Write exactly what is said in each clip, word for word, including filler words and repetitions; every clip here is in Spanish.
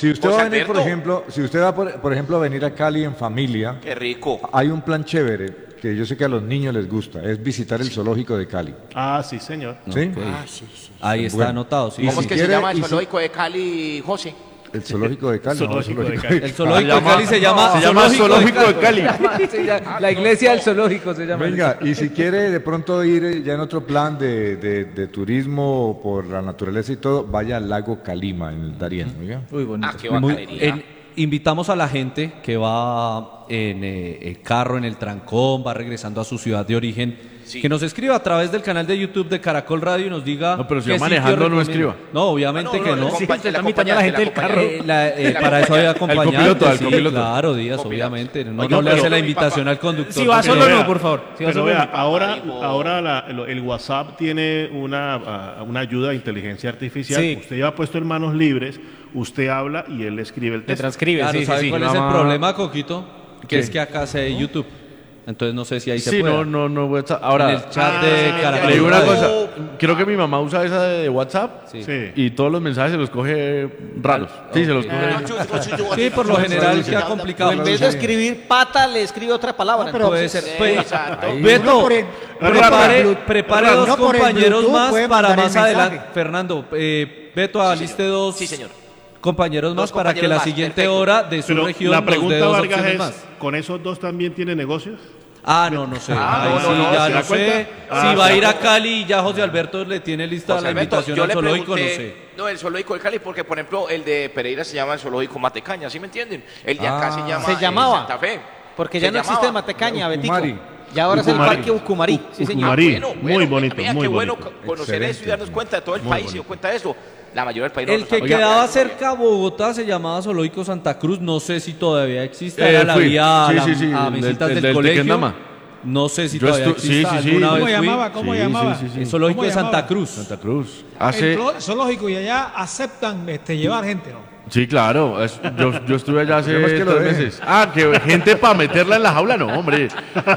Si usted José va a venir, por Alberto. ejemplo, si usted va, por, por ejemplo, a venir a Cali en familia, Qué rico. hay un plan chévere que yo sé que a los niños les gusta, es visitar el zoológico de Cali. Ah, sí, señor. ¿Sí? Ah, sí, sí. Ahí está Bueno. anotado, sí. Y ¿Cómo si es que quiere- se llama el y si- zoológico de Cali, José? El zoológico de Cali. El no, el zoológico de zoológico Cali. El zoológico de llama- Cali se llama se llama Zoológico de Cali. Se llama- La iglesia del zoológico se llama. Venga, y si quiere de pronto ir eh, ya en otro plan de, de- de turismo por la naturaleza y todo, vaya al lago Calima, en el Darién. Oiga. Muy bonito. Ah, qué Muy- bacanería. en- invitamos a la gente que va en eh, el carro, en el trancón, va regresando a su ciudad de origen, Sí. que nos escriba a través del canal de YouTube de Caracol Radio y nos diga. No, pero si qué va sitio manejando, no recomienda. escriba. No, obviamente que no. Sí, usted está invitando a la gente del carro. Eh, la- eh, para eso hay acompañante. copiloto, al sí, copiloto. claro, Díaz, Copiloto. obviamente. No, Oiga, no le pero- hace la mi invitación papá- al conductor. Si va porque- solo, Vea, no, por favor. Si va Pero solo, vea, no. ahora, digo- ahora la- el, el WhatsApp tiene una, ah, una ayuda de inteligencia artificial. Sí. Usted lleva puesto en manos libres, usted habla y él le escribe el Te texto. transcribe, Claro, sí, sí, ¿sabe sí. cuál Nada es el más- problema, Coquito? Que ¿Qué? es que acá se YouTube. Entonces no sé si ahí se Sí, puede. no, no, no. WhatsApp. Ahora, En el chat Ah, de sí, Caracol le digo una Radio. cosa. Creo que mi mamá usa esa de WhatsApp Sí. Sí. y todos los mensajes se los coge raros. Sí, se los coge. Sí, por lo general que ha complicado. En vez de escribir pata, le escribe otra palabra. pero- Puede entonces, ser. Pues, Exacto. Beto, Uno por el- prepare, uno por el- prepare uno dos por el compañeros Bluetooth más puede para mandar más el adelante. mensaje. Fernando, eh, Beto, aliste dos Sí, señor. compañeros más Dos para que compañeros la más, siguiente perfecto. hora de su Pero región la nos dé pregunta, dos Vargas, opciones es, más. ¿con esos dos también tiene negocios? Ah, no, no sé. Ah, Ahí no, sí, no, no, ya ¿se no da sé. cuenta? Ah, Si va a se ir da a Cali y ya José Alberto le tiene lista José la Alberto, invitación yo al le zoológico, no pregunté- sé. No, el zoológico de Cali, porque por ejemplo el de Pereira se llama el zoológico Matecaña, ¿sí me entienden? El de acá Ah. se llama Se eh, llamaba. Santa Fe. porque Se ya no existe llamaba. Matecaña, Betico. Ucumari. Y ahora es el Ucumari. Parque Ucumarí. Sí, señor. Ucumari. Bueno, Muy bueno, bonito, vea muy qué bueno bonito. co- conocer Excelente. eso y darnos cuenta de todo el país y dio cuenta de eso. La mayoría del país no El lo que sabe. quedaba cerca a Bogotá se llamaba Zoológico Santa Cruz, no sé si todavía existe, Eh, era la fui. vía a, Sí, la- sí, sí, a el del- visitas el del, del colegio. Tequendama. No sé si Yo todavía estu- existe. sí, sí, sí. alguna ¿Cómo ¿Cómo vez fui. llamaba? ¿Cómo Sí, llamaba? sí, sí, sí. El Zoológico ¿Cómo de Santa llamaba? Cruz. Santa Cruz. El Hace. zo- zoológico y allá aceptan este, llevar gente, ¿no? Sí, claro. es- yo, yo estuve allá hace problema es que lo tres dejen. meses. Ah, que gente para meterla en la jaula, no, hombre.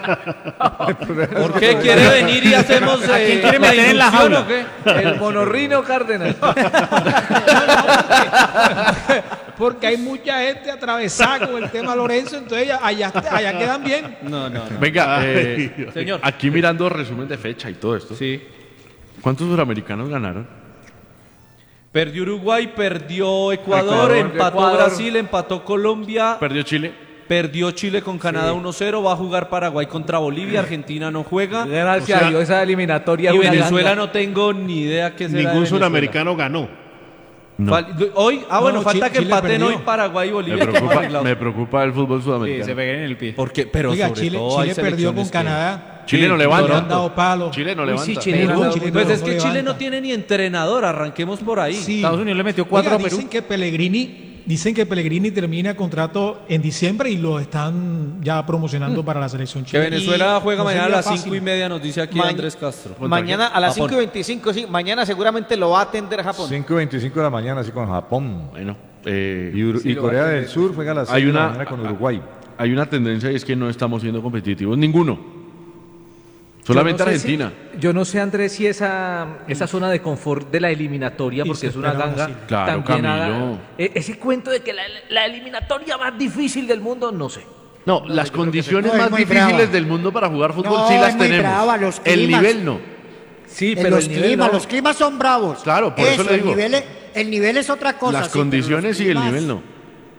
¿Por qué quiere venir y hacemos ¿A quién eh, quiere meter en la inducción jaula? o qué? El monorrino Cárdenas. Porque hay mucha gente atravesada con el tema Lorenzo, entonces allá, allá, allá quedan bien. No, no, no. Venga, Ay, eh, Dios. Señor. aquí mirando resumen de fecha y todo esto. Sí. ¿Cuántos suramericanos ganaron? Perdió Uruguay, perdió Ecuador, Ecuador, empató Ecuador. Brasil, empató Colombia, Perdió Chile. perdió Chile con Canadá uno cero, va a jugar Paraguay contra Bolivia, Argentina no juega. Gracias O sea, a Dios, esa eliminatoria. Y Venezuela no tengo ni idea qué será. de Ningún Venezuela. suramericano ganó. No. Fal- Hoy, ah, bueno, No, falta Chi- que Chile empaten perdió. hoy Paraguay y Me Bolivia. que preocupa, arreglados. me preocupa el fútbol Sí, sudamericano. se pegan en el pie. Porque, pero Oiga, sobre Chile, todo hay Chile perdió con selecciones que- Canadá. Chile no Le levanta. han dado palo. Chile no Uy, levanta. sí, Chile Perú, no- Chile Pues no es que levanta. Chile no tiene ni entrenador, arranquemos por ahí. Sí. Estados Unidos le metió cuatro Oiga, a Perú. dicen que Pellegrini, dicen que Pellegrini termina contrato en diciembre y lo están ya promocionando para la selección Que chilena. Venezuela Y juega no mañana a sería las fácil. cinco y media, nos dice aquí Ma- Andrés Castro. Mañana a las Japón. cinco y veinticinco, sí. Mañana seguramente lo va a atender Japón. cinco y veinticinco de la mañana, así con Japón. Bueno, eh, Y, Ur- y Corea del Sur juega a las Hay seis de la una- mañana con Uruguay. hay una tendencia y es que no estamos siendo competitivos ninguno. Solamente Yo no sé si- Argentina. yo no sé, Andrés, si esa, esa zona de confort de la eliminatoria, Y porque se es una espera ganga, Brasil. Claro, también Camilo. haga- e- ese cuento de que la, la eliminatoria más difícil del mundo, no sé. No, las condiciones No, es más muy difíciles brava. del mundo para jugar fútbol No, sí es las muy tenemos. brava, los el climas. nivel no. Sí, En pero los el nivel climas, no. los climas son bravos. Claro, por eso le digo. El nivel, es, el nivel es otra cosa. Las sí, pero condiciones los y el climas- nivel no.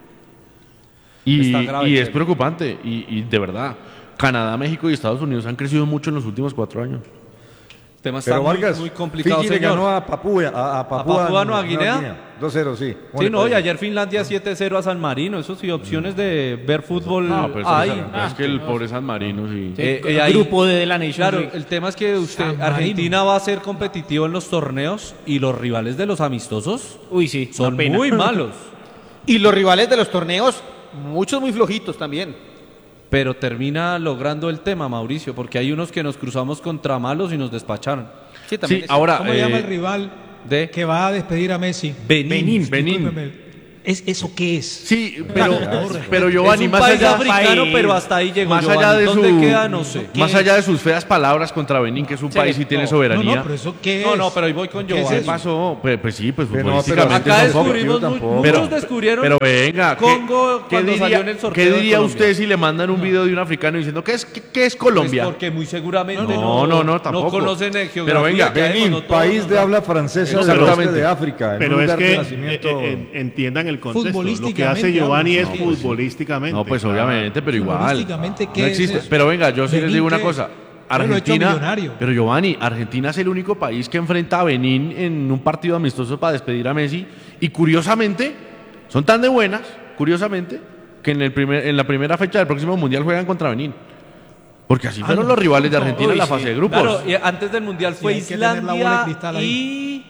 Y, Está grave, y es Chelo. preocupante. Y, y de verdad, Canadá, México y Estados Unidos han crecido mucho en los últimos cuatro años. El tema está Pero muy, Vargas, muy complicado, Fiji le señor. ganó a Papúa, a, a Papúa, Papúa Nueva Guinea? dos cero, sí. Sí, no, y Bueno, ayer Finlandia siete cero a San Marino. Eso sí, opciones de ver fútbol No, pero hay. es, es que el pobre San Marino sí. Eh, El eh, ahí- grupo de la Nation Claro, League. el tema es que usted, San Marino. Argentina va a ser competitivo en los torneos y los rivales de los amistosos Uy, sí, son una pena. muy malos. Y los rivales de los torneos, muchos muy flojitos también. Pero termina logrando el tema, Mauricio, porque hay unos que nos cruzamos contra malos y nos despacharon. Sí, también Sí, es- ahora. ¿Cómo eh, llama el rival De que va a despedir a Messi? Benín. Benín. Discúlpeme. ¿Es eso qué es? Sí, pero, pero Es Giovanni, un más país allá, africano, pero hasta ahí llegó. más allá Giovanni. de ¿Dónde su, queda? No sé. más allá de sus feas palabras contra Benín, que es un Sí, país y tiene no. soberanía. No, no, pero eso qué No, es. no, pero ahí voy con ¿Qué es Giovanni. ¿Qué eso? pasó? Pues, pues sí, pues Que no, futbolísticamente Acá tampoco, descubrimos, yo mu- tampoco. muchos Pero- descubrieron Pero venga, ¿qué- Congo ¿qué, cuando diría, salió en el sorteo ¿qué de diría Colombia. usted si le mandan un video de un africano diciendo qué es, qué, qué es Colombia? Pues porque muy seguramente No, no, no, no, tampoco. no conocen el geografía. Pero venga, que hay, Benín, bueno, todos país nos de da- habla francesa del Exactamente. oeste de África, en Pero un es lugar que de eh, nacimiento. eh, entiendan el contexto. Lo que Futbolísticamente hace Giovanni es hablo. futbolísticamente. No, pues obviamente, pero igual. Futbolísticamente, ¿qué No es existe. eso? Pero venga, yo sí les Benín, digo una ¿qué? cosa. Bueno, lo ha hecho Argentina, millonario. pero Giovanni, Argentina es el único país que enfrenta a Benín en un partido amistoso para despedir a Messi. Y curiosamente, son tan de buenas, curiosamente, que en, el primer, en la primera fecha del próximo Mundial juegan contra Benín. Porque así Ah, fueron no. los rivales de Argentina Uy, en la sí. fase de grupos. Claro, y antes del Mundial Sí, fue hay que tener la bola de Islandia cristal ahí. y...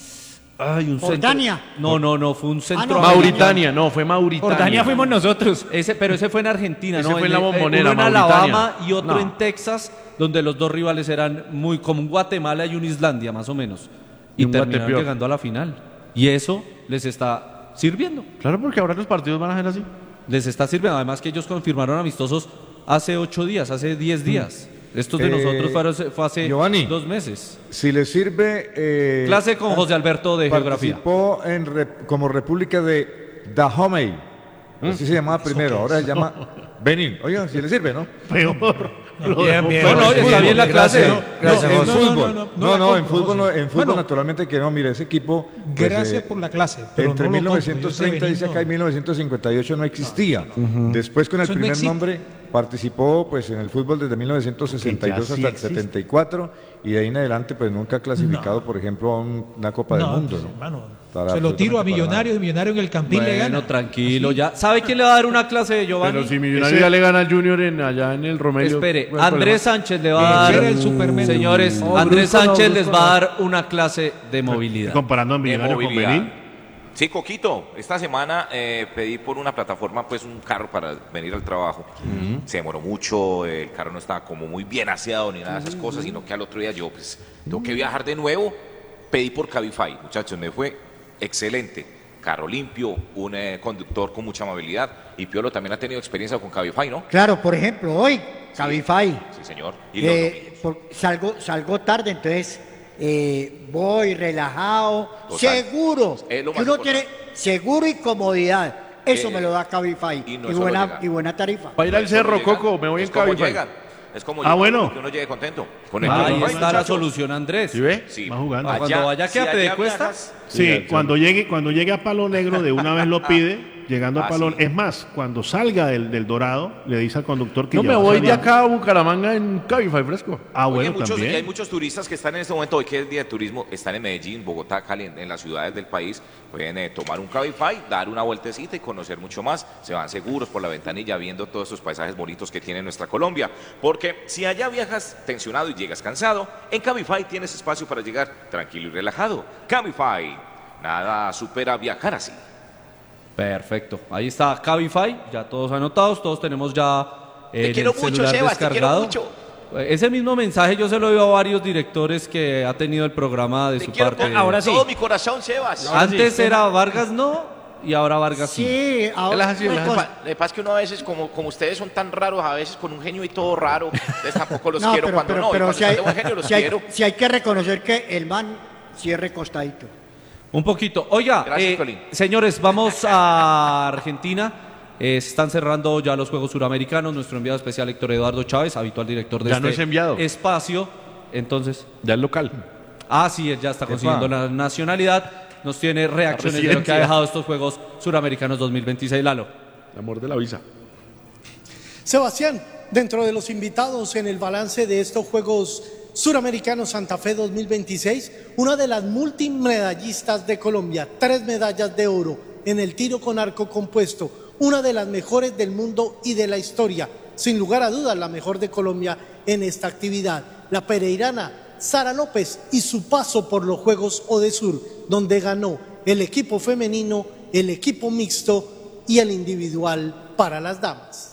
Ay, un Jordania. centro- No, no, no, fue un centro... no, Mauritania, no, fue Mauritania. Jordania fuimos nosotros. Ese, pero ese fue en Argentina, Ese ¿no? fue en la el- Bombonera, uno en Mauritania. Alabama y otro No. en Texas, donde los dos rivales eran muy como un Guatemala y un Islandia, más o menos. Y, Y un terminaron Guatepeor. llegando a la final. Y eso les está sirviendo. Claro, porque ahora los partidos van a ser así. Les está sirviendo. Además que ellos confirmaron amistosos hace ocho días, hace diez días. Estos de Eh, nosotros fueron- fue hace Giovanni. dos meses. Si le sirve... eh, Clase con José Alberto de geografía. Participó en rep- como República de Dahomey. Así se llamaba primero, ahora se llama Benín. Oiga, si le sirve, ¿no? Peor. Lo Bien, dejo bien. peor. No, no, está bien la clase. No, Gracias, en José. fútbol. No, No, no, no, no, no la en compro, fútbol, no, José. en fútbol Bueno, naturalmente que no, mire, ese equipo... pues, Gracias eh, por la clase. Pero entre no lo mil novecientos treinta compro. Yo dice ese acá y Benín mil novecientos cincuenta y ocho no existía. Después con el Eso no primer existe. nombre participó pues en el fútbol desde mil novecientos sesenta y dos Que ya sí hasta el existe. setenta y cuatro y de ahí en adelante pues nunca ha clasificado por ejemplo a un- una Copa no, del Mundo. pues, ¿no? hermano, Para se lo tiro a absolutamente para Millonarios y Millonarios en el Campín le Bueno, gana. tranquilo, ya. ¿Sabe quién le va a dar una clase de Giovanni? Pero si Millonario ya le gana al Junior en, allá en el Romelio. Espere, ¿cuál es el Andrés problema? Sánchez le va a dar. Ese era el Superman. Señores, No, Andrés brusco no, Sánchez brusco les va a no. dar una clase de movilidad. Comparando a de Millonarios con movilidad. Benín. Sí, Coquito, esta semana eh, pedí por una plataforma pues un carro para venir al trabajo. Se demoró mucho, el carro no estaba como muy bien aseado ni nada de esas cosas, sino que al otro día yo pues tengo que viajar de nuevo. Pedí por Cabify, muchachos, me fue excelente. Carro limpio, un eh, conductor con mucha amabilidad y Piolo también ha tenido experiencia con Cabify, ¿no? Claro, por ejemplo, hoy, Cabify, Sí, señor. Y los eh, domingos. por- salgo, salgo tarde, entonces eh, voy relajado, Total. seguro, Es lo que más uno importante. tiene seguro y comodidad. Eso Eh, me lo da Cabify y y, no es solo buena, llegar. y buena tarifa. Para ir al Eso no cerro, llegan. Coco, me voy es en como Cabify. llegan. Es como Ah, llegan, bueno. que uno llegue contento. Con el Ahí Cabify, está la muchachos. solución, Andrés. ¿Sí ve? Sí. Va jugando. Ah, cuando vaya que a allá Pedecuesta, viajas, Sí, cuando llegue, cuando llegue a Palo Negro, de una vez lo pide, llegando a Ah, Palo sí. Es más, cuando salga del, del Dorado, le dice al conductor que No ya me va a voy de salir. acá a Bucaramanga en Cabify fresco. Ah, Oye, bueno, muchos, y también. hay muchos turistas que están en este momento, hoy que es día de turismo, están en Medellín, Bogotá, Cali, en, en las ciudades del país, pueden eh, tomar un Cabify, dar una vueltecita y conocer mucho más, se van seguros por la ventanilla viendo todos esos paisajes bonitos que tiene nuestra Colombia, porque si allá viajas tensionado y llegas cansado, en Cabify tienes espacio para llegar tranquilo y relajado. Cabify, nada supera viajar así. Perfecto. Ahí está Cabify, ya todos anotados, todos tenemos ya eh, Te el quiero mucho, celular Sebas, te quiero descargado. mucho. Eh, Ese mismo mensaje yo se lo digo a varios directores que ha tenido el programa de Te su quiero parte. con ahora sí. todo mi corazón, Sebas. Antes era Vargas no y ahora Vargas sí. Sí, ahora, así, una él es cosa- Lo que pasa es que uno a veces, como, como ustedes son tan raros, a veces con un genio y todo raro, entonces tampoco los no, quiero pero, cuando pero, no, y pero cuando si hay, están de buen genio los si hay- quiero. si hay que reconocer que el man cierre costadito. Un poquito. Oiga, Gracias, eh, Colín. señores, vamos a Argentina. Eh, se están cerrando ya los Juegos Suramericanos. Nuestro enviado especial Héctor Eduardo Chávez, habitual director de Ya este no es enviado. espacio. Entonces, Ya es local. ah, sí, él ya está consiguiendo la nacionalidad. Nos tiene reacciones de lo que ha residencia. dejado estos Juegos Suramericanos dos mil veintiséis, Lalo. El amor de la visa. Sebastián, dentro de los invitados en el balance de estos Juegos Suramericanos Santa Fe dos mil veintiséis, una de las multimedallistas de Colombia, tres medallas de oro en el tiro con arco compuesto, una de las mejores del mundo y de la historia, sin lugar a dudas la mejor de Colombia en esta actividad, la pereirana Sara López y su paso por los Juegos Odesur, donde ganó el equipo femenino, el equipo mixto y el individual para las damas.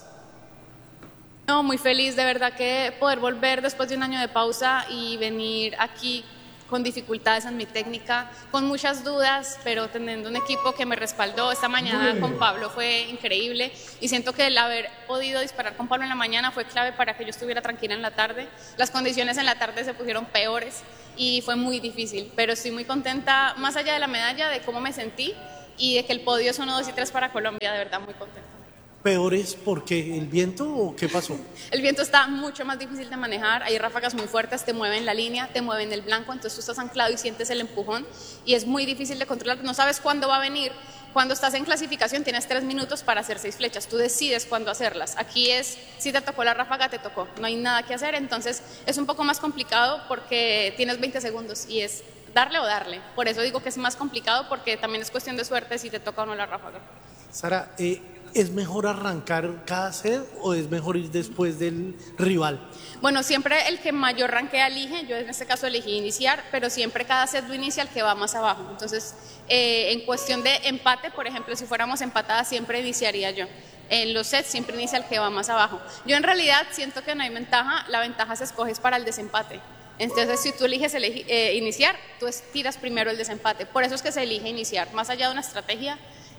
No, muy feliz de verdad que poder volver después de un año de pausa y venir aquí con dificultades en mi técnica, con muchas dudas, pero teniendo un equipo que me respaldó. Esta mañana con Pablo fue increíble y siento que el haber podido disparar con Pablo en la mañana fue clave para que yo estuviera tranquila en la tarde. Las condiciones en la tarde se pusieron peores y fue muy difícil, pero estoy muy contenta, más allá de la medalla, de cómo me sentí y de que el podio es uno, dos y tres para Colombia, de verdad muy contenta. ¿Peores porque el viento o qué pasó? El viento está mucho más difícil de manejar, hay ráfagas muy fuertes, te mueven la línea, te mueven el blanco, entonces tú estás anclado y sientes el empujón y es muy difícil de controlar, no sabes cuándo va a venir. Cuando estás en clasificación tienes tres minutos para hacer seis flechas, tú decides cuándo hacerlas. Aquí es, si te tocó la ráfaga, te tocó, no hay nada que hacer, entonces es un poco más complicado porque tienes veinte segundos y es darle o darle. Por eso digo que es más complicado porque también es cuestión de suerte si te toca o no la ráfaga. Sara, eh, ¿es mejor arrancar cada set o es mejor ir después del rival? Bueno, siempre el que mayor rankea elige, yo en este caso elegí iniciar, pero siempre cada set lo inicia el que va más abajo. Entonces, eh, en cuestión de empate, por ejemplo, si fuéramos empatadas, siempre iniciaría yo. En los sets siempre inicia el que va más abajo. Yo en realidad siento que no hay ventaja, la ventaja se escoge para el desempate. Entonces, si tú eliges elegi- eh, iniciar, tú tiras primero el desempate. Por eso es que se elige iniciar. Más allá de una estrategia,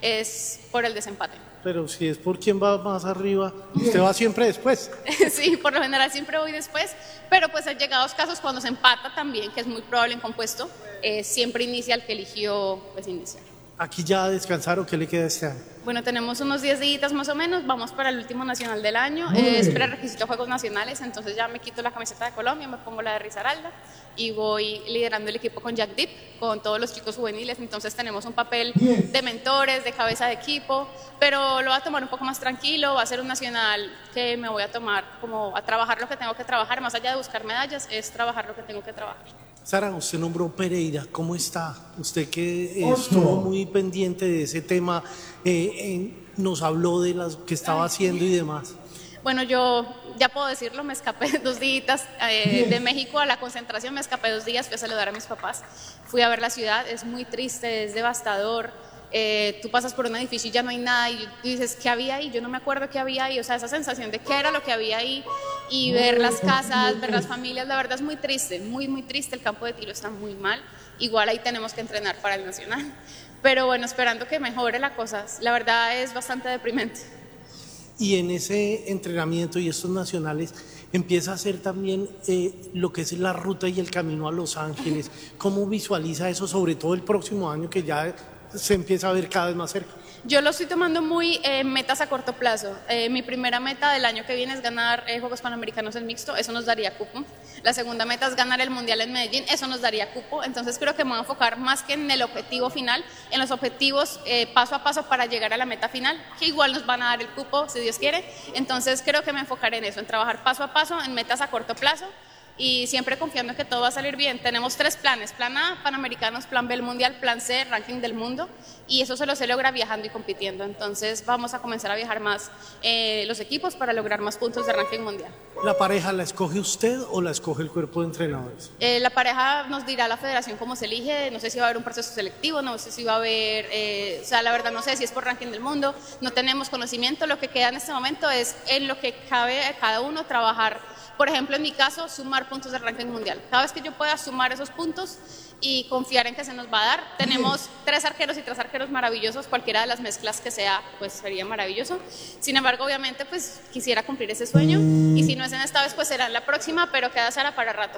es por el desempate. Pero si es por quién va más arriba, usted va siempre después. Sí, por lo general siempre voy después, pero pues han llegado casos cuando se empata también, que es muy probable en compuesto, eh, siempre inicia el que eligió pues iniciar. ¿Aquí ya descansaron? ¿Qué le queda este año? Bueno, tenemos unos diez días más o menos, vamos para el último nacional del año, eh, es prerequisito a Juegos Nacionales, entonces ya me quito la camiseta de Colombia, me pongo la de Risaralda y voy liderando el equipo con Jack Deep, con todos los chicos juveniles, entonces tenemos un papel de mentores, de cabeza de equipo, pero lo voy a tomar un poco más tranquilo, va a ser un nacional que me voy a tomar como a trabajar lo que tengo que trabajar, más allá de buscar medallas, es trabajar lo que tengo que trabajar. Sara, usted nombró Pereira, ¿cómo está? Usted que estuvo muy pendiente de ese tema, eh, en- nos habló de las que estaba haciendo y demás. Bueno, yo ya puedo decirlo, me escapé dos días eh, de México a la concentración, me escapé dos días, fui a saludar a mis papás, fui a ver la ciudad, es muy triste, es devastador, eh, tú pasas por un edificio y ya no hay nada y tú dices, ¿qué había ahí? Yo no me acuerdo qué había ahí, o sea, esa sensación de qué era lo que había ahí y ver las casas, ver las familias, la verdad es muy triste, muy, muy triste, el campo de tiro está muy mal, igual ahí tenemos que entrenar para el nacional, pero bueno, esperando que mejore la cosa, la verdad es bastante deprimente. Y en ese entrenamiento y estos nacionales empieza a hacer también eh, lo que es la ruta y el camino a Los Ángeles. ¿Cómo visualiza eso, sobre todo el próximo año que ya se empieza a ver cada vez más cerca? Yo lo estoy tomando muy eh, metas a corto plazo. Eh, mi primera meta del año que viene es ganar eh, Juegos Panamericanos en mixto, eso nos daría cupo. La segunda meta es ganar el Mundial en Medellín, eso nos daría cupo. Entonces creo que me voy a enfocar más que en el objetivo final, en los objetivos eh, paso a paso para llegar a la meta final, que igual nos van a dar el cupo si Dios quiere. Entonces creo que me enfocaré en eso, en trabajar paso a paso, en metas a corto plazo y siempre confiando en que todo va a salir bien. Tenemos tres planes, plan A, Panamericanos, plan B, el Mundial, plan C, ranking del mundo, y eso solo se logra viajando y compitiendo. Entonces vamos a comenzar a viajar más eh, los equipos para lograr más puntos de ranking mundial. ¿La pareja la escoge usted o la escoge el cuerpo de entrenadores? Eh, la pareja nos dirá la federación cómo se elige, no sé si va a haber un proceso selectivo, no sé si va a haber, eh, o sea, la verdad no sé si es por ranking del mundo, no tenemos conocimiento, lo que queda en este momento es en lo que cabe a cada uno trabajar. Por ejemplo, en mi caso, sumar puntos del ranking mundial. Cada vez que yo pueda sumar esos puntos y confiar en que se nos va a dar, tenemos tres arqueros y tres arqueros maravillosos, cualquiera de las mezclas que sea, pues sería maravilloso. Sin embargo, obviamente, pues quisiera cumplir ese sueño y si no es en esta vez, pues será en la próxima, pero queda Sara para rato.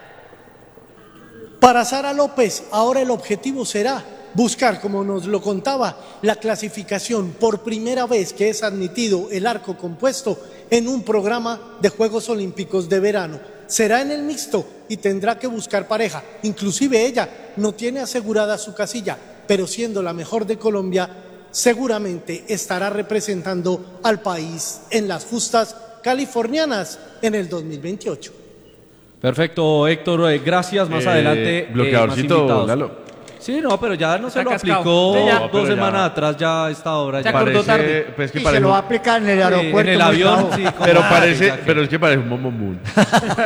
Para Sara López, ahora el objetivo será buscar, como nos lo contaba, la clasificación por primera vez que es admitido el arco compuesto en un programa de Juegos Olímpicos de verano. Será en el mixto y tendrá que buscar pareja. Inclusive ella no tiene asegurada su casilla, pero siendo la mejor de Colombia, seguramente estará representando al país en las justas californianas en el dos mil veintiocho. Perfecto, Héctor, eh, gracias. Más Eh, adelante. eh, bloqueadorcito, más invitados. Lalo. Sí, no, pero ya no se Está lo cascado. aplicó Sí, ya. dos pero ya. semanas atrás, ya a esta hora. Se ya. acordó tarde. Pues que Y parece se lo un- va a aplicar en el Sí, aeropuerto. en el avión, Gustavo. sí. como- pero Ah, parece, ya que- pero es que parece un momomun.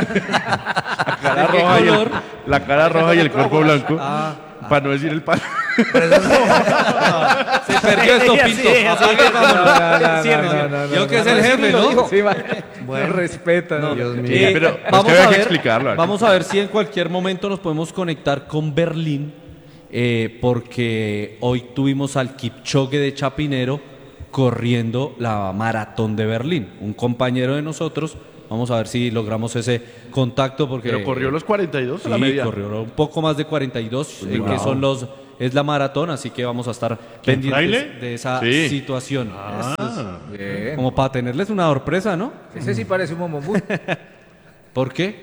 la cara ¿De qué roja y el, color? la cara roja y el cuerpo blanco, Ah, para no decir el palo. Se perdió esto, Pinto. Apague, vámonos. Cierre. Yo que es el jefe, ¿no? Sí, va. Bueno, respeta. No. Dios mío. Eh, pero es vamos, que había a que ver, explicarlo aquí. vamos a ver si en cualquier momento nos podemos conectar con Berlín, eh, porque hoy tuvimos al Kipchoge de Chapinero corriendo la maratón de Berlín. Un compañero de nosotros. Vamos a ver si logramos ese contacto porque Pero corrió los cuarenta y dos sí, a la media. corrió un poco más de cuarenta y dos, eh, Wow. que son los es la maratón, así que vamos a estar pendientes Fraile? de esa Sí. situación. Ah, Bien. Como para tenerles una sorpresa, ¿no? Ese sí parece un momomú. ¿Por qué?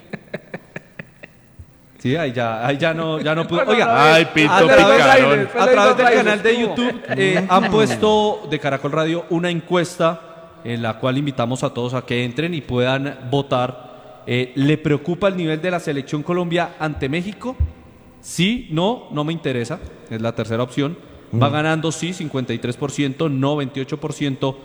Sí, ahí ya, ahí ya no, ya no pude. Oiga, Ay, Pinto a través, Picarón. a través del canal de YouTube eh, han puesto de Caracol Radio una encuesta en la cual invitamos a todos a que entren y puedan votar. Eh, ¿Le preocupa el nivel de la selección Colombia ante México? Sí, no, no me interesa. Es la tercera opción. Va ganando sí, cincuenta y tres por ciento, no veintiocho por ciento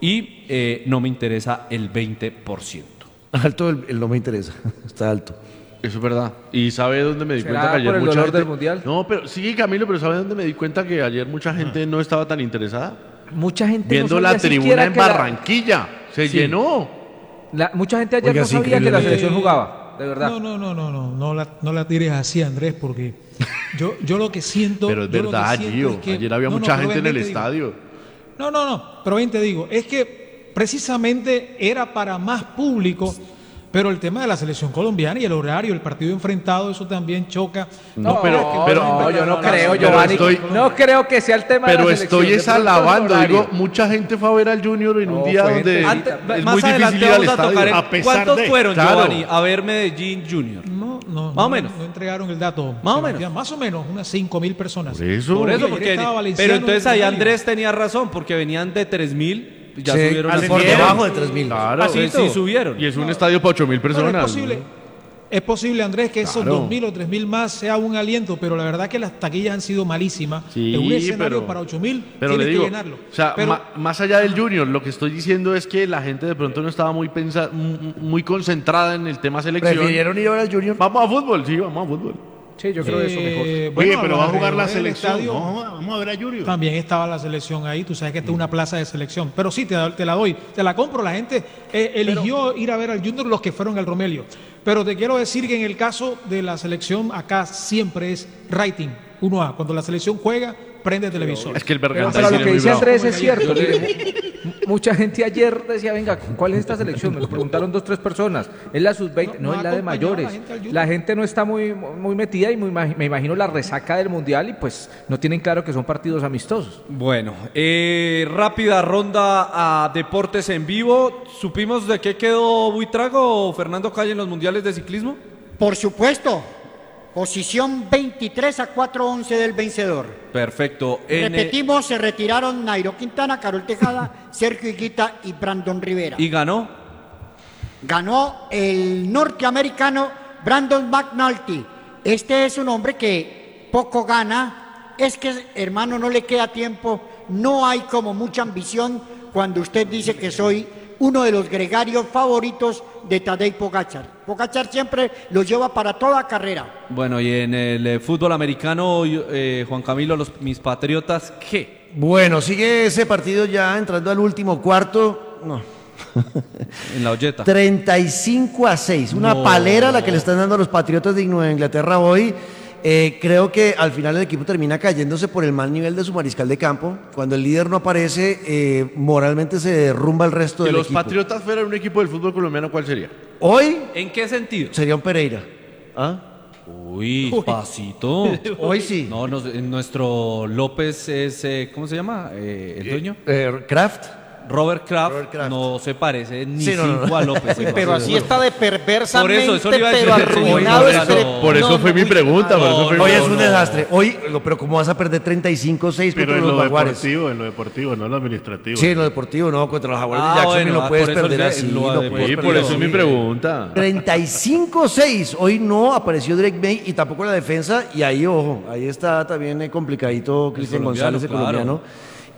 y eh, no me interesa el veinte por ciento. Alto, el, el no me interesa. Está alto. Eso es verdad. ¿Y sabe dónde me di ¿Será cuenta que ayer por el mucha dolor gente... del Mundial? No, pero sí, Camilo, pero ¿sabe dónde me di cuenta que ayer mucha gente no estaba tan interesada? Mucha gente Viendo no la sabía tribuna siquiera en que la- Barranquilla. Se Sí. llenó. la- mucha gente ayer Oiga, no sí, sabía que la increíble. selección jugaba, de verdad. No, no, no, no, no, no la, no la tires así, Andrés, porque yo, yo lo que siento. Pero es yo lo que verdad, siento Gio. es que- Ayer había no, no, mucha pero gente en ven, el te digo. estadio. No, no, no, pero bien te digo, es que precisamente era para más público, pero el tema de la selección colombiana y el horario, el partido enfrentado, eso también choca. No, No, pero- no, pero- no, yo no creo, pero Giovanni. estoy- no creo que sea el tema de Pero la selección. estoy de es pronto el alabando, horario. digo, mucha gente fue a ver al Junior en No, un día fue donde gente- Ante- es más muy adelante difícil ir al vamos a tocar estadio. el- A pesar ¿Cuántos de- fueron, Claro. Giovanni, a ver Medellín Junior? No, no, Más no, o menos. No entregaron el dato. Más o Sebastián. menos. Más o menos, unas cinco mil personas. Por eso. Por eso, Ayer porque estaba pero Valenciano entonces en ahí el Andrés tenía razón, porque venían de tres mil, ya Sí, subieron a por subieron. debajo de tres mil. Claro. Sí, sí, subieron. Y es un estadio para ocho mil Bueno, personas. es posible, es posible, Andrés, que esos Claro. dos mil o tres mil más sea un aliento, pero la verdad que las taquillas han sido malísimas. Sí, en un escenario pero- para ocho mil Pero tienes le digo, que llenarlo. o sea, Pero- ma- más allá del Junior, lo que estoy diciendo es que la gente de pronto no estaba muy pensa m- muy concentrada en el tema selección. ¿Prefirieron ir a ver al Junior? Vamos a fútbol, sí, vamos a fútbol. Sí, yo creo eso mejor. Eh, Oye, bueno, pero va a jugar la alrededor del selección. estadio No, vamos a ver a Junior. También estaba la selección ahí, tú sabes que esta es una plaza de selección. Pero sí, te, da- te la doy, te la compro. La gente eh, eligió ir a ver al Junior los que fueron al Romelio. Pero te quiero decir que en el caso de la selección, acá siempre es rating, uno A. Cuando la selección juega, prende televisor. Es que el Pero, Bergantín pero lo es que muy dice bravo. Andrés es cierto. mire, mu- mucha gente ayer decía, venga, ¿cuál es esta selección? Me lo preguntaron dos, tres personas. ¿Es la sub veinte? No, No, no es la de acompañaba mayores. la gente al Junior. La gente no está muy, muy metida y muy, imag- me imagino la resaca del Mundial y pues no tienen claro que son partidos amistosos. Bueno, eh, rápida ronda a deportes en vivo. ¿Supimos de qué quedó Buitrago o Fernando Calle en los mundiales de ciclismo? Por supuesto, posición veintitrés a cuatro once del vencedor. Perfecto. En, eh, Repetimos, se retiraron Nairo Quintana, Carol Tejada, Sergio Higuita y Brandon Rivera. ¿Y ganó? Ganó el norteamericano Brandon McNulty. Este es un hombre que poco gana. Es que, hermano, no le queda tiempo. No hay como mucha ambición cuando usted dice que soy uno de los gregarios favoritos de Tadej Pogacar. Pogacar siempre lo lleva para toda carrera. Bueno, y en el eh, fútbol americano, eh, Juan Camilo, los, mis patriotas, ¿qué? Bueno, sigue ese partido ya entrando al último cuarto. No. En la olleta. treinta y cinco a seis. Una No. palera la que le están dando a los Patriotas de Nueva Inglaterra hoy. Eh, creo que al final el equipo termina cayéndose por el mal nivel de su mariscal de campo. Cuando el líder no aparece, eh, moralmente se derrumba el resto Si del los equipo. Patriotas fueran un equipo del fútbol colombiano, ¿cuál sería? Hoy ¿En qué sentido? sería un Pereira. ¿Ah? Uy, pasito. Hoy sí. No, nos- eh, nuestro López es, eh, ¿cómo se llama? Eh, ¿El dueño? Eh, Kraft. Robert Kraft, Robert Kraft. no se parece ni Sí, no, no, cinco no. a López. Pero así está de perversamente, Por eso, eso le iba a pero decir. arruinado. Por este- eso- Por eso No, fue no, mi uy, pregunta. por no, eso fue mi Hoy es pregunta. un desastre. Hoy, lo- pero ¿cómo vas a perder treinta y cinco a seis Pero contra en los lo Jaguares? deportivo, en lo deportivo, no en lo administrativo. Sí, en lo deportivo no, contra los Jaguares Ah, de Jackson bueno, lo ah, puedes por eso perder le- así. lo lo de- puedes Sí, perder por eso es así. mi pregunta. treinta y cinco a seis. Hoy no apareció Drake May y tampoco la defensa. Y ahí, ojo, ahí está también eh, complicadito Cristian colombiano, González, el claro. colombiano,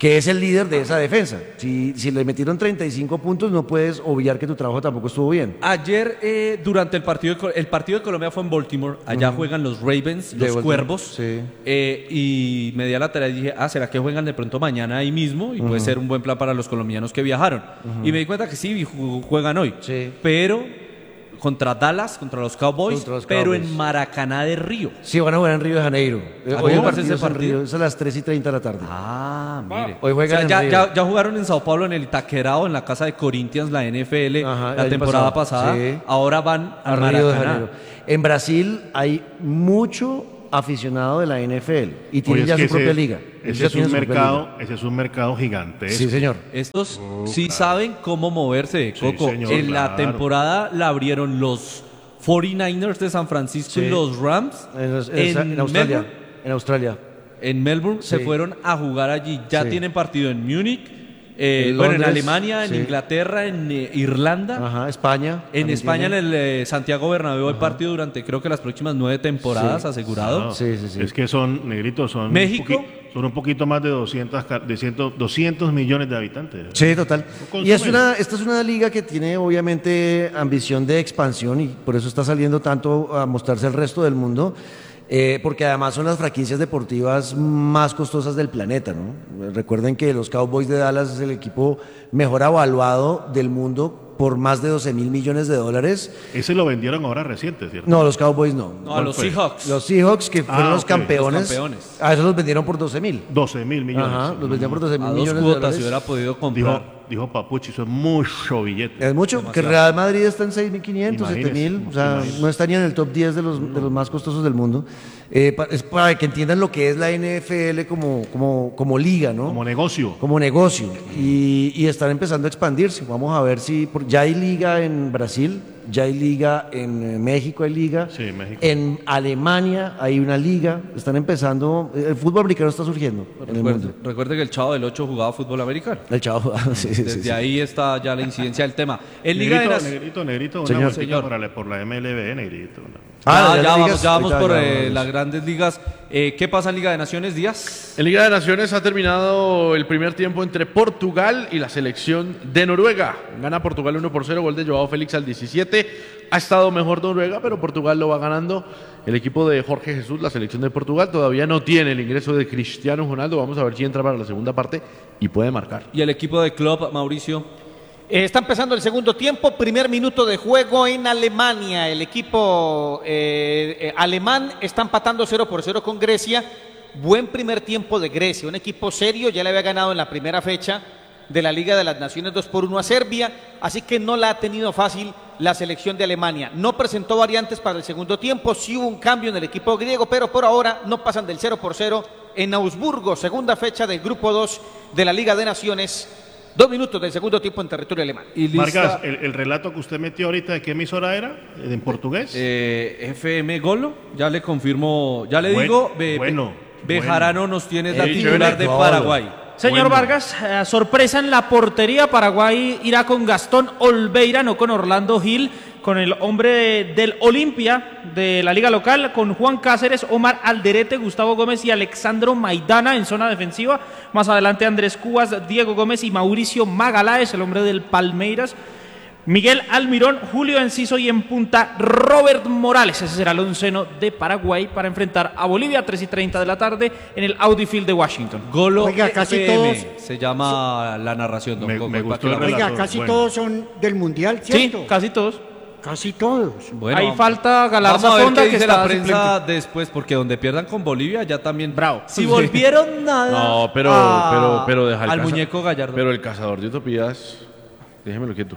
que es el líder de esa defensa. Si, si le metieron treinta y cinco puntos, no puedes obviar que tu trabajo tampoco estuvo bien. Ayer, eh, durante el partido, de, Co- el partido de Colombia fue en Baltimore. Allá Ujú. juegan los Ravens, De los Baltimore, Cuervos. sí. Eh, y me di a la tarea y dije, ah, ¿será que juegan de pronto mañana ahí mismo? Y puede Ujú. ser un buen plan para los colombianos que viajaron. Ujú. Y me di cuenta que sí, ju- juegan hoy. Pero contra Dallas, contra los Cowboys, Contra los pero Cowboys. en Maracaná de Río. Sí, van a jugar en Río de Janeiro. Eh, ¿A Hoy qué el hora es partido ese es en partido? Río, es a las tres y treinta de la tarde. Ah, mire. Hoy juegan O sea, en ya, Río. ya, ya jugaron en Sao Paulo en el Itaquerao, en la casa de Corinthians, la N F L, el la año temporada pasado, pasada. sí. Ahora van a al Río de Maracaná. Janeiro. En Brasil hay mucho aficionado de la N F L y tienen Oye, ya es su que propia ese- liga. Ese Ya es, tienen un su propia mercado, liga. ese es un mercado gigantesco. Sí, señor. Estos Oh, sí claro. saben cómo moverse, Sí, Coco. señor, en la claro. temporada la abrieron los cuarenta y nueve ers de San Francisco Sí. y los Rams. En, los- en- en Australia. Melbourne. En Australia. En Melbourne se Sí. fueron a jugar allí. Ya Sí. tienen partido en Múnich, eh, En bueno, en Londres, Alemania, en sí. Inglaterra, en eh, Irlanda. Ajá, España. En también España, tiene. en el eh, Santiago Bernabéu, hay partido durante creo que las próximas nueve temporadas Sí. asegurado. No, Es que son, negritos, son, México. Un poqui- son un poquito más de doscientos, ca- de cien, doscientos millones de habitantes. Sí, total. Consumen. Y es una, esta es una liga que tiene obviamente ambición de expansión y por eso está saliendo tanto a mostrarse al resto del mundo, eh, porque además son las franquicias deportivas más costosas del planeta, ¿no? Recuerden que los Cowboys de Dallas es el equipo mejor evaluado del mundo por más de doce mil millones de dólares. Ese lo vendieron ahora reciente, ¿cierto? No, los Cowboys no. No, a los fue? Seahawks. Los Seahawks, que fueron Ah, los ok. campeones, Los campeones. a esos los vendieron por doce mil. doce mil millones. Ajá, los vendieron por doce mil A dos millones de cuotas dólares. se hubiera podido Dijo, comprar. dijo Papuchi, eso es mucho billete. Es mucho, que Real Madrid está en seis mil quinientos, siete Imagínese, mil, o sea, imagínese. no está ni en el top diez de los, de los más costosos del mundo. Eh, pa- es para que entiendan lo que es la N F L como, como, como liga, ¿no? Como negocio. Como negocio. Y, y están empezando a expandirse. Vamos a ver si. por- ya hay liga en Brasil, ya hay liga en eh, México, hay liga. Sí, México. En Alemania hay una liga. Están empezando. El fútbol americano está surgiendo en el Recuerde, mundo. recuerde que el Chavo del ocho jugaba fútbol americano. El chavo. sí, sí, sí, Desde sí. ahí está ya la incidencia del tema. En Liga de Negrito, Nac- negrito, negrito, una Señor. vueltica Señor. por la, por la M L B, negrito. una- Ah, ya, ya ya las vamos, ligas, ya vamos ahorita por ya eh, vamos. las grandes ligas. Eh, ¿Qué pasa en Liga de Naciones, Díaz? En Liga de Naciones ha terminado el primer tiempo entre Portugal y la selección de Noruega. Gana Portugal uno por cero, gol de Joao Félix al diecisiete. Ha estado mejor Noruega, pero Portugal lo va ganando. El equipo de Jorge Jesús, la selección de Portugal, todavía no tiene el ingreso de Cristiano Ronaldo. Vamos a ver si entra para la segunda parte y puede marcar. Y el equipo de Club, Mauricio. Eh, Está empezando el segundo tiempo, primer minuto de juego en Alemania. El equipo eh, eh, alemán está empatando cero por cero con Grecia. Buen primer tiempo de Grecia, un equipo serio, ya le había ganado en la primera fecha de la Liga de las Naciones dos por uno a Serbia, así que no la ha tenido fácil la selección de Alemania. No presentó variantes para el segundo tiempo, sí hubo un cambio en el equipo griego, pero por ahora no pasan del cero por cero en Augsburgo, segunda fecha del grupo dos de la Liga de Naciones. Dos minutos del segundo tiempo en territorio alemán. Y lista, Vargas, el, el relato que usted metió ahorita, ¿de qué emisora era? ¿En portugués? eh, F M Golo, ya le confirmo, ya le Buen- digo, Be- bueno, Be- Bejarano nos tiene la Eh, titular de chévere. Paraguay. Señor Bueno. Vargas, eh, sorpresa en la portería. Paraguay irá con Gastón Olveira, no con Orlando Gil, con el hombre del Olimpia de la liga local, con Juan Cáceres, Omar Alderete, Gustavo Gómez y Alexandro Maidana en zona defensiva. Más adelante Andrés Cubas, Diego Gómez y Mauricio Magaláes, el hombre del Palmeiras. Miguel Almirón, Julio Enciso y en punta Robert Morales. Ese será el onceno de Paraguay para enfrentar a Bolivia, tres y treinta de la tarde en el Audi Field de Washington. Golo Oiga, casi F M todos- se llama la narración, don Me- Coco, me para gustó que el la- relato. Oiga, casi bueno. todos son del Mundial, Sí, ¿cierto? casi todos. Casi todos. Bueno, Ahí vamos- falta Galarza Vamos a ver Fonda, qué que dice está la prensa suplente. después, porque donde pierdan con Bolivia ya también. Bravo. Si volvieron nada. No, pero, a- pero, pero deja el al caza- muñeco Gallardo. Pero el cazador de utopías, déjemelo quieto.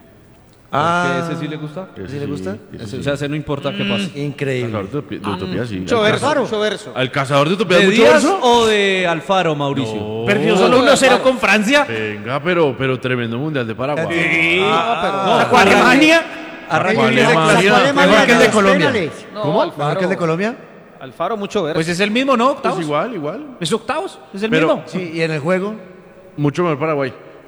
Ah, ¿Ese sí le gusta? Ese ¿Sí le gusta? ese Ese- sí. o sea, ese no importa qué pase. Increíble. Cazador de utopi- de utopías, sí. Mucho Al verso, cazador- mucho verso. ¿Al cazador de utopías ¿De mucho Díaz verso? o de Alfaro, Mauricio? No. Perdió solo uno cero con Francia. Venga, pero, pero tremendo mundial de Paraguay. Sí. No, Con Alemania. Arranque ¿Cuál bien. Alemania? Sacó a Alemania Mejor que el de los Colombia. penales. No, ¿Cómo? Alfaro. ¿Mejor que el de Colombia? Alfaro, mucho verso. Pues es el mismo, ¿no? Pues Octavos. igual, igual. Es octavos, es el Pero- mismo. Sí, y en el juego. Mucho mejor Paraguay.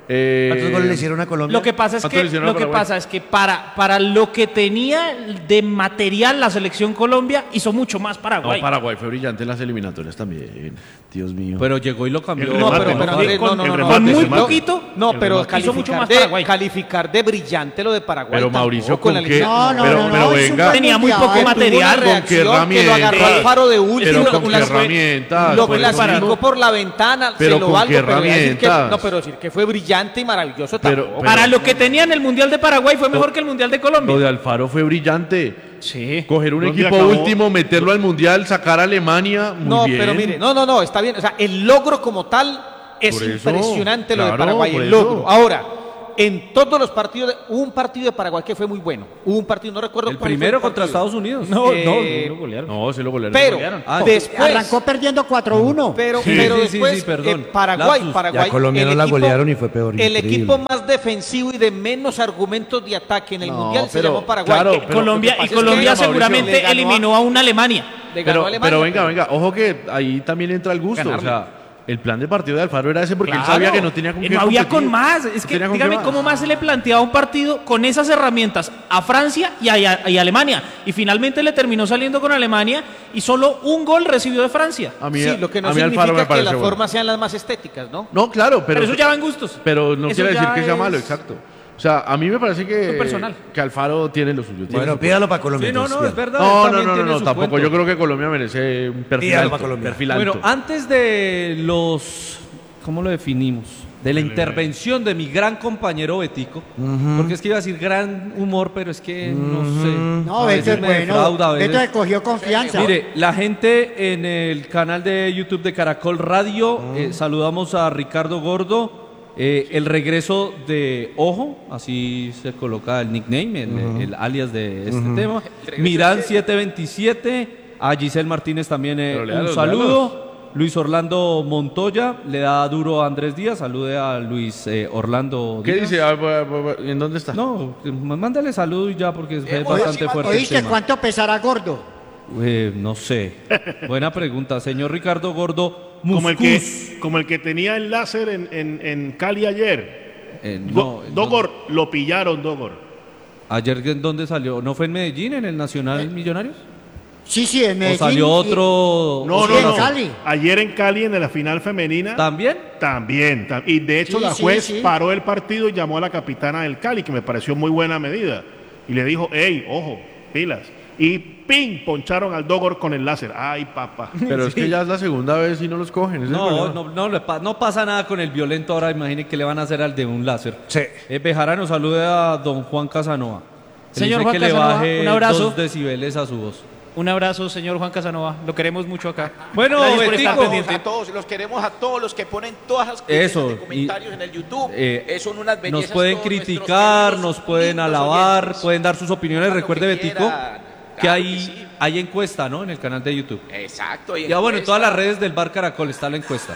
Eh, ¿Cuántos goles le hicieron a Colombia? Lo que pasa es ¿Cuántos que, le hicieron a lo que, Paraguay? pasa es que para, para lo que tenía de material la selección Colombia hizo mucho más Paraguay. No, Paraguay fue brillante en las eliminatorias también. Dios mío. Pero llegó y lo cambió. No, pero, pero Andrés, no, no, no, no, Con muy no, poquito, no, el pero remate. Hizo mucho calificar más de, Paraguay. calificar de brillante lo de Paraguay. Pero Mauricio, tampoco, ¿con en la qué? eliminación. No, no, pero, no, pero no, venga, tenía muy poco mundial. material. Tuvo una ¿con qué reacción que lo agarró herramientas? Alfaro de último. Pero lo- con qué las- herramientas. Lo Por eso clasificó mismo. por la ventana, Pero se lo ¿con valgo, qué pero decir que, herramientas? no, pero decir que fue brillante y maravilloso Pero- tampoco. pero- Para lo que tenía en el Mundial de Paraguay fue mejor que el Mundial de Colombia. Lo de Alfaro fue brillante. Sí. Coger un ¿Dónde equipo acabó? último, meterlo al mundial, sacar a Alemania. Muy No, bien. pero mire, no, no, no, está bien. O sea, el logro como tal es Por eso, impresionante lo de claro, Paraguay, por el eso. logro. Ahora, en todos los partidos, de- hubo un partido de Paraguay que fue muy bueno. Hubo un partido, no recuerdo El cuál fue primero el contra partido. Estados Unidos. No, Eh, no, no lo golearon. No, se lo golearon. Pero, Ah, después, Arrancó perdiendo cuatro uno. pero, Sí, pero sí, sí, después, sí, perdón. eh, Paraguay, Lapsus. Paraguay, Ya Colombia el no la equipo- golearon y fue peor, El increíble. equipo más defensivo y de menos argumentos de ataque en el No, Mundial se pero, llamó Paraguay. claro, Eh, pero- Colombia, lo que y pasa es Colombia que Mauricio seguramente le ganó a- eliminó a una Alemania. le ganó Pero, a Alemania. pero venga, venga, ojo que ahí también entra el gusto. Ganarle. O sea, el plan de partido de Alfaro era ese porque Claro. él sabía que no tenía con Eh, qué no había competir. con más. Es No que tenía con qué dígame más. cómo más se le planteaba un partido con esas herramientas a Francia y a, y a- y a Alemania. Y finalmente le terminó saliendo con Alemania y solo un gol recibió de Francia. A mí, Sí, lo que no a mí Alfaro me significa que parece las bueno. formas sean las más estéticas, ¿no? No, claro, pero, Pero eso ya va en gustos. pero no Eso quiere decir ya que sea es- malo, exacto. O sea, a mí me parece que, Su personal. que Alfaro tiene lo suyo. tiene Bueno, su- pídalo para Colombia. Sí, no, entonces, no, es pídalo. verdad. No, él no, también no, no, tiene no, su tampoco. cuento. Yo creo que Colombia merece un perfil Pídalo alto. para Colombia. Perfil alto. Bueno, antes de los, ¿cómo lo definimos? De la intervención de mi gran compañero Betico, porque es que iba a decir gran humor, pero es que no sé. No, a Beto veces es me bueno. defrauda, a Beto veces- le cogió confianza. Mire, la gente en el canal de YouTube de Caracol Radio, eh, saludamos a Ricardo Gordo, eh, el regreso de Ojo, así se coloca el nickname, el, el alias de este tema. Miran siete veintisiete, a Giselle Martínez también eh, Pero un léalos, saludo. Luis Orlando Montoya le da duro a Andrés Díaz, salude a Luis eh, Orlando ¿Qué Díaz. dice? A ver, a ver, a ver, ¿en dónde está? No, eh, mándale saludo y ya porque es, es Oye, bastante fuerte el ¿Oíste tema. cuánto pesará gordo? Eh, no sé. Buena pregunta, señor Ricardo Gordo. Como el, Muscus. que, como el que tenía el láser en, en, en Cali ayer. Eh, Do- no, Dogor, lo pillaron, Dogor. ¿Ayer en dónde salió? ¿No fue en Medellín, en el Nacional Millonarios? Sí, sí, en Medellín. ¿O salió y- otro? No, Sí, no, en no. Cali. Ayer en Cali, en la final femenina. ¿También? También. tam- Y de hecho, Sí, la sí, juez sí. paró el partido y llamó a la capitana del Cali, que me pareció muy buena medida. Y le dijo, hey, ojo, pilas. Y ¡ping! Poncharon al Dogor con el láser. ¡Ay, papá! Pero es que ya es la segunda vez y no los cogen. ese es el No, problema. no, no, le pa- no pasa nada con el violento ahora. Imagine que le van a hacer al de un láser. Sí. Eh, Bejarano, salude a don Juan Casanova. Él Señor dice Juan que le Casanova, baje un abrazo. dos decibeles a su voz. Un abrazo, señor Juan Casanova. Lo queremos mucho acá. Bueno, Gracias por estar Betico. pendiente. A todos, los queremos a todos los que ponen todas las Eso, de comentarios y- en el YouTube. Eh, Eh, son unas bellezas nos pueden todos nuestros criticar, queridos, nos pueden lindos alabar, oyentes. pueden dar sus opiniones. Hagan lo Recuerde, que Betico, quieran. que Claro hay, que sí. hay encuesta, ¿no? En el canal de YouTube. Exacto. hay Ya bueno, en encuesta. todas las redes del Bar Caracol está la encuesta.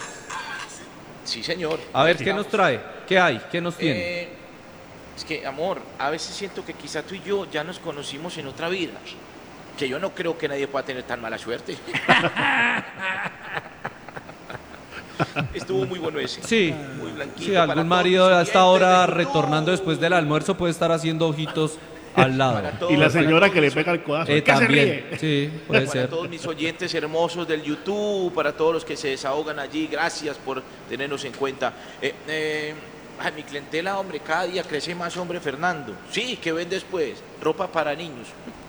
Sí, señor. A ver, Sí, ¿qué vamos. nos trae? ¿Qué hay? ¿Qué nos tiene? Eh, es que, amor, a veces siento que quizá tú y yo ya nos conocimos en otra vida. Que yo no creo que nadie pueda tener tan mala suerte. Estuvo muy bueno ese. Sí, Muy blanquito. sí, para algún todos marido mis a esta oyentes hora del YouTube. retornando después del almuerzo puede estar haciendo ojitos al lado. Para todos, Y la para señora todos que le mis- pega el codazo. Eh, ¿Qué se también, ríe? sí, puede Para ser. todos mis oyentes hermosos del YouTube, para todos los que se desahogan allí, gracias por tenernos en cuenta. Eh, eh, ay, mi clientela, hombre, cada día crece más, hombre, Fernando. Sí, ¿qué ven después? Ropa para niños.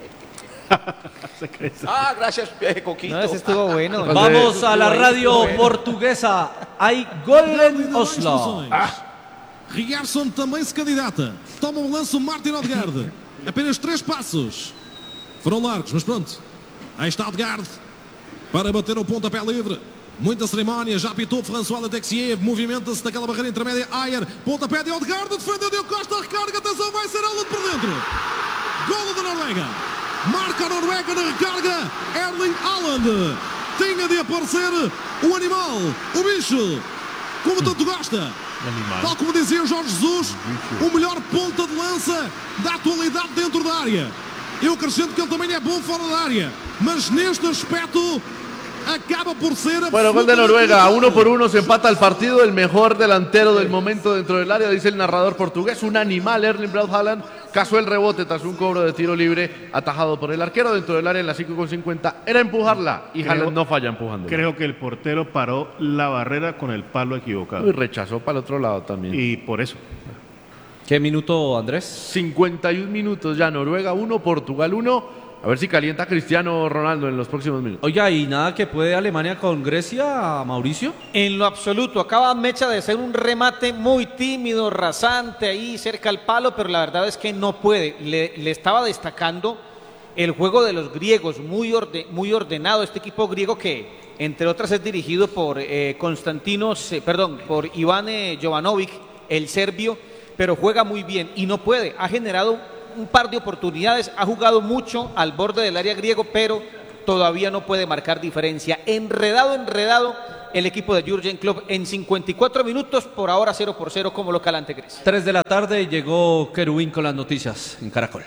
Ah, gracias, eh, Coquito. No, ese estuvo bueno. Vamos a la Bueno, radio bueno. portuguesa. Hay Golden Oslo. Rigarson também se candidata. Toma um lance o Martin Odegaard. Apenas três passos. Foram largos, mas pronto. Aí está Odegaard para bater o pontapé livre. Muita cerimónia, já apitou François Letexier, movimenta-se naquela barreira intermédia. Ayer, pontapé de Odegaard, defendeu Diogo Costa, recarga, atenção, vai ser Haaland por dentro. Golo da Noruega. Marca a Noruega na recarga. Erling Haaland. Tinha de aparecer o animal, o bicho, como tanto gosta. Tal como dizia o Jorge Jesus, o melhor ponta de lança da atualidade dentro da área. Eu acrescento que ele também é bom fora da área. Mas neste aspecto, acaba por ser... Bueno, gol de Noruega, uno por uno se empata el partido, el mejor delantero del momento dentro del área, dice el narrador portugués, un animal, Erling Braut Haaland, cazó el rebote tras un cobro de tiro libre atajado por el arquero dentro del área en las cinco con cincuenta, era empujarla y Creo- Haaland no falla empujando. Creo que el portero paró la barrera con el palo equivocado. Y rechazó para el otro lado también. Y por eso. ¿Qué minuto, Andrés? cincuenta y un minutos ya, Noruega uno, Portugal uno. A ver si calienta Cristiano Ronaldo en los próximos minutos. Oiga, ¿y nada que puede Alemania con Grecia, Mauricio? En lo absoluto, acaba Mecha de hacer un remate muy tímido, rasante ahí cerca al palo, pero la verdad es que no puede. Le, le estaba destacando el juego de los griegos, muy, orde, muy ordenado. Este equipo griego que, entre otras, es dirigido por eh, Konstantinos, eh, perdón, por Iván eh, Jovanovic, el serbio, pero juega muy bien y no puede. Ha generado un par de oportunidades, ha jugado mucho al borde del área griego, pero todavía no puede marcar diferencia. Enredado, enredado el equipo de Jürgen Klopp en cincuenta y cuatro minutos, por ahora cero por cero como local ante Grecia. tres de la tarde llegó Kerubín con las noticias en Caracol.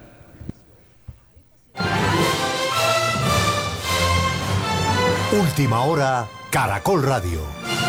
Última hora, Caracol Radio.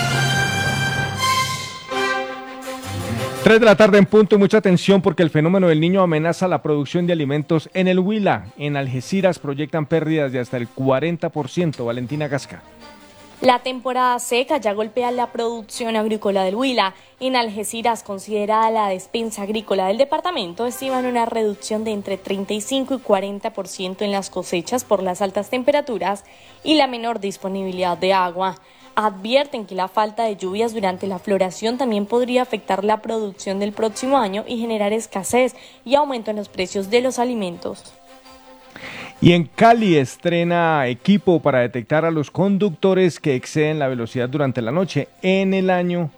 tres de la tarde en punto y mucha atención porque el fenómeno del Niño amenaza la producción de alimentos en el Huila. En Algeciras proyectan pérdidas de hasta el cuarenta por ciento. Valentina Gasca. La temporada seca ya golpea la producción agrícola del Huila. En Algeciras, considerada la despensa agrícola del departamento, estiman una reducción de entre treinta y cinco y cuarenta por ciento en las cosechas por las altas temperaturas y la menor disponibilidad de agua. Advierten que la falta de lluvias durante la floración también podría afectar la producción del próximo año y generar escasez y aumento en los precios de los alimentos. Y en Cali estrena equipo para detectar a los conductores que exceden la velocidad durante la noche. En el año,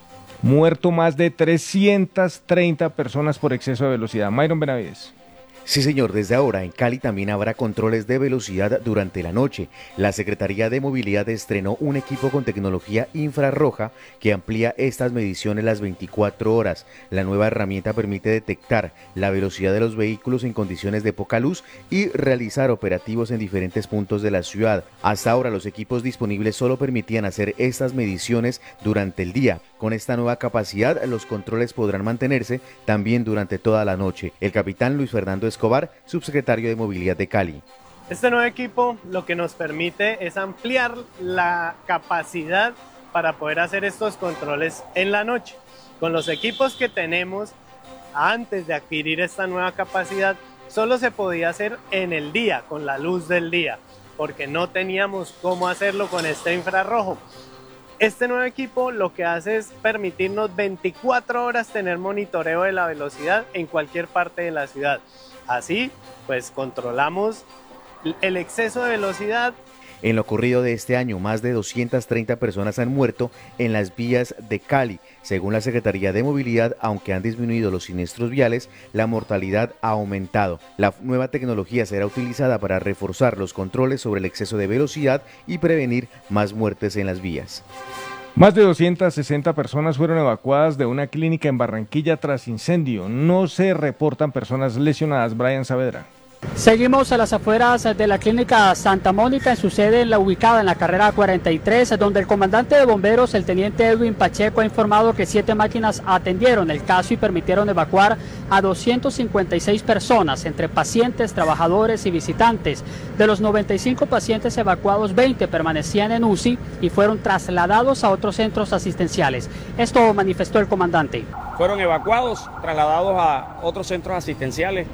muerto más de trescientas treinta personas por exceso de velocidad. Myron Benavides. Sí, señor, desde ahora en Cali también habrá controles de velocidad durante la noche. La Secretaría de Movilidad estrenó un equipo con tecnología infrarroja que amplía estas mediciones las veinticuatro horas. La nueva herramienta permite detectar la velocidad de los vehículos en condiciones de poca luz y realizar operativos en diferentes puntos de la ciudad. Hasta ahora los equipos disponibles solo permitían hacer estas mediciones durante el día. Con esta nueva capacidad, los controles podrán mantenerse también durante toda la noche. El capitán Luis Fernando Escobar, subsecretario de Movilidad de Cali. Este nuevo equipo lo que nos permite es ampliar la capacidad para poder hacer estos controles en la noche. Con los equipos que tenemos, antes de adquirir esta nueva capacidad, solo se podía hacer en el día, con la luz del día, porque no teníamos cómo hacerlo con este infrarrojo. Este nuevo equipo lo que hace es permitirnos veinticuatro horas tener monitoreo de la velocidad en cualquier parte de la ciudad. Así, pues controlamos el exceso de velocidad. En lo corrido de este año, más de doscientas treinta personas han muerto en las vías de Cali. Según la Secretaría de Movilidad, aunque han disminuido los siniestros viales, la mortalidad ha aumentado. La nueva tecnología será utilizada para reforzar los controles sobre el exceso de velocidad y prevenir más muertes en las vías. Más de doscientas sesenta personas fueron evacuadas de una clínica en Barranquilla tras incendio. No se reportan personas lesionadas. Brian Saavedra. Seguimos a las afueras de la clínica Santa Mónica, en su sede en la ubicada en la carrera cuarenta y tres, donde el comandante de bomberos, el teniente Edwin Pacheco, ha informado que siete máquinas atendieron el caso y permitieron evacuar a doscientas cincuenta y seis personas, entre pacientes, trabajadores y visitantes. De los noventa y cinco pacientes evacuados, veinte permanecían en U C I y fueron trasladados a otros centros asistenciales. Esto manifestó el comandante. Fueron evacuados, trasladados a otros centros asistenciales.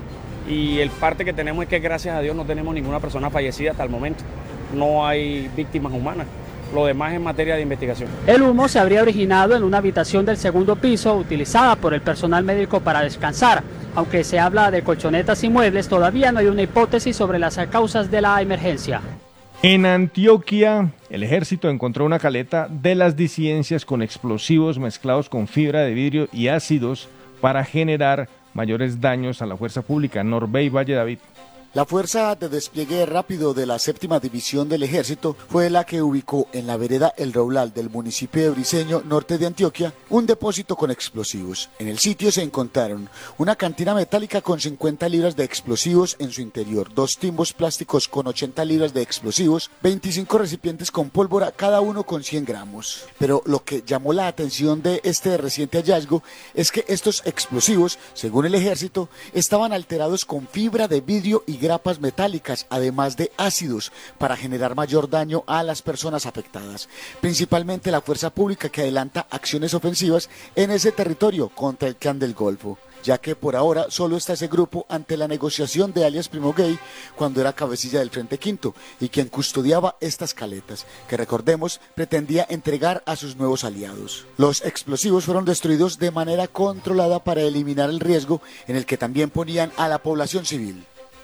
Y el parte que tenemos es que gracias a Dios no tenemos ninguna persona fallecida hasta el momento. No hay víctimas humanas. Lo demás es materia de investigación. El humo se habría originado en una habitación del segundo piso utilizada por el personal médico para descansar. Aunque se habla de colchonetas y muebles, todavía no hay una hipótesis sobre las causas de la emergencia. En Antioquia, el ejército encontró una caleta de las disidencias con explosivos mezclados con fibra de vidrio y ácidos para generar mayores daños a la fuerza pública. Norbey Valle David. La fuerza de despliegue rápido de la séptima división del ejército fue la que ubicó en la vereda El Roulal del municipio de Briceño, norte de Antioquia, un depósito con explosivos. En el sitio se encontraron una cantina metálica con cincuenta libras de explosivos en su interior, dos timbos plásticos con ochenta libras de explosivos, veinticinco recipientes con pólvora, cada uno con cien gramos. Pero lo que llamó la atención de este reciente hallazgo es que estos explosivos, según el ejército, estaban alterados con fibra de vidrio y grapas metálicas, además de ácidos, para generar mayor daño a las personas afectadas, principalmente la fuerza pública que adelanta acciones ofensivas en ese territorio contra el Clan del Golfo, ya que por ahora solo está ese grupo ante la negociación de alias Primo Gay cuando era cabecilla del Frente Quinto y quien custodiaba estas caletas, que recordemos pretendía entregar a sus nuevos aliados. Los explosivos fueron destruidos de manera controlada para eliminar el riesgo en el que también ponían a la población civil.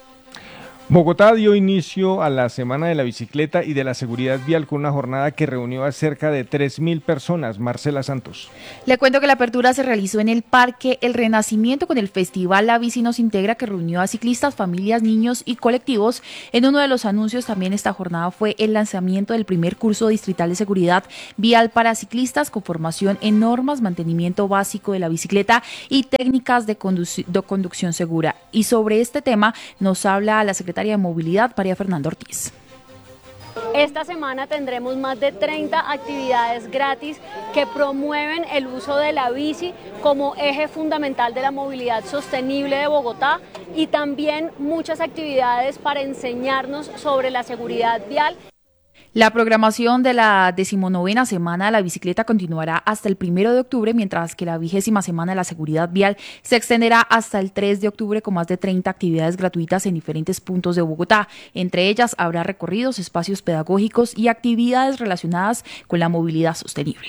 Bogotá dio inicio a la Semana de la Bicicleta y de la Seguridad Vial con una jornada que reunió a cerca de tres mil personas. Marcela Santos. Le cuento que la apertura se realizó en el Parque El Renacimiento con el Festival La Bici Nos Integra, que reunió a ciclistas, familias, niños y colectivos. En uno de los anuncios también esta jornada fue el lanzamiento del primer curso distrital de seguridad vial para ciclistas con formación en normas, mantenimiento básico de la bicicleta y técnicas de, conduc- de conducción segura. Y sobre este tema nos habla la secretaria de Movilidad, María Fernanda Ortiz. Esta semana tendremos más de treinta actividades gratis que promueven el uso de la bici como eje fundamental de la movilidad sostenible de Bogotá y también muchas actividades para enseñarnos sobre la seguridad vial. La programación de la decimonovena Semana de la Bicicleta continuará hasta el primero de octubre, mientras que la vigésima Semana de la Seguridad Vial se extenderá hasta el tres de octubre con más de treinta actividades gratuitas en diferentes puntos de Bogotá. Entre ellas habrá recorridos, espacios pedagógicos y actividades relacionadas con la movilidad sostenible.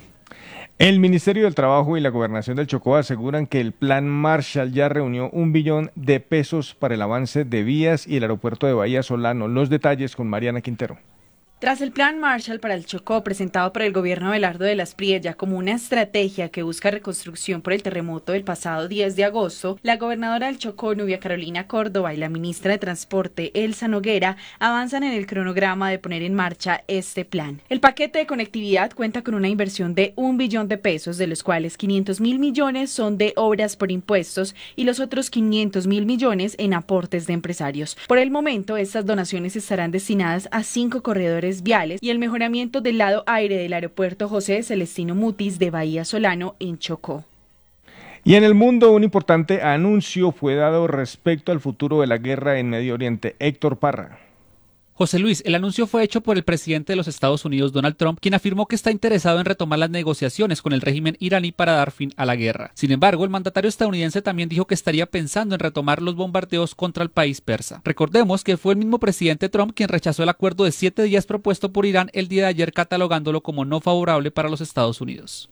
El Ministerio del Trabajo y la Gobernación del Chocó aseguran que el Plan Marshall ya reunió un billón de pesos para el avance de vías y el aeropuerto de Bahía Solano. Los detalles con Mariana Quintero. Tras el Plan Marshall para el Chocó, presentado por el gobierno de Abelardo de las Priella como una estrategia que busca reconstrucción por el terremoto del pasado diez de agosto, la gobernadora del Chocó, Nubia Carolina Córdoba, y la ministra de Transporte, Elsa Noguera, avanzan en el cronograma de poner en marcha este plan. El paquete de conectividad cuenta con una inversión de un billón de pesos, de los cuales quinientos mil millones son de obras por impuestos y los otros quinientos mil millones en aportes de empresarios. Por el momento, estas donaciones estarán destinadas a cinco corredores viales y el mejoramiento del lado aire del aeropuerto José Celestino Mutis de Bahía Solano en Chocó. Y en el mundo, un importante anuncio fue dado respecto al futuro de la guerra en Medio Oriente. Héctor Parra. José Luis, el anuncio fue hecho por el presidente de los Estados Unidos, Donald Trump, quien afirmó que está interesado en retomar las negociaciones con el régimen iraní para dar fin a la guerra. Sin embargo, el mandatario estadounidense también dijo que estaría pensando en retomar los bombardeos contra el país persa. Recordemos que fue el mismo presidente Trump quien rechazó el acuerdo de siete días propuesto por Irán el día de ayer, catalogándolo como no favorable para los Estados Unidos.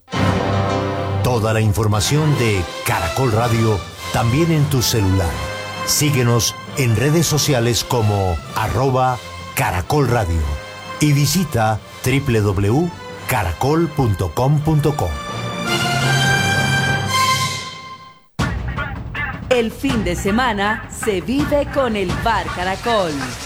Toda la información de Caracol Radio también en tu celular. Síguenos en redes sociales como arroba Caracol Radio y visita doble u doble u doble u punto caracol punto com punto co. El fin de semana se vive con el Bar Caracol.